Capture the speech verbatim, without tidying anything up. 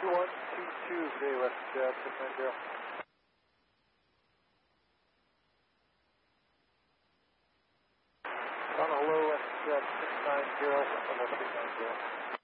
two one two two, today, left uh, six nine zero. On hello, left uh, six nine zero, almost six nine zero.